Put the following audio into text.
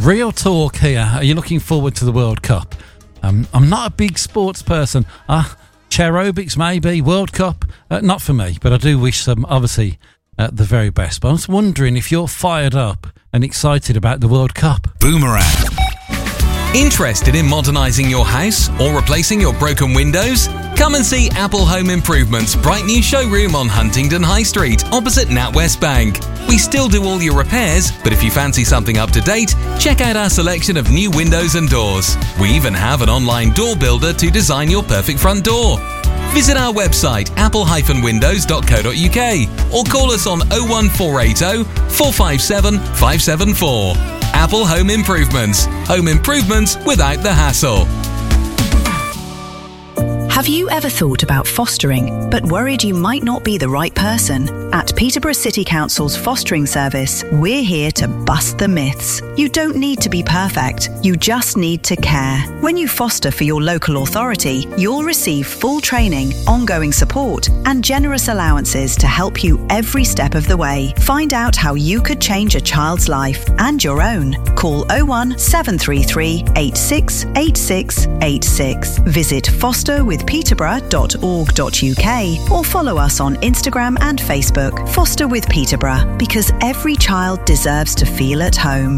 Real talk here. Are you looking forward to the World Cup? I'm not a big sports person. Chair aerobics maybe, World Cup, not for me, but I do wish them, obviously, the very best. But I was wondering if you're fired up and excited about the World Cup. Boomerang. Interested in modernising your house or replacing your broken windows? Come and see Apple Home Improvements' bright new showroom on Huntingdon High Street, opposite NatWest Bank. We still do all your repairs, but if you fancy something up to date, check out our selection of new windows and doors. We even have an online door builder to design your perfect front door. Visit our website apple-windows.co.uk or call us on 01480 457 574. Apple Home Improvements. Home improvements without the hassle. Have you ever thought about fostering, but worried you might not be the right person? At Peterborough City Council's fostering service, we're here to bust the myths. You don't need to be perfect, you just need to care. When you foster for your local authority, you'll receive full training, ongoing support, and generous allowances to help you every step of the way. Find out how you could change a child's life and your own. Call 01733 868686. Visit fosterwithpeterborough.org.uk or follow us on Instagram and Facebook. Foster with Peterborough, because every child deserves to feel at home.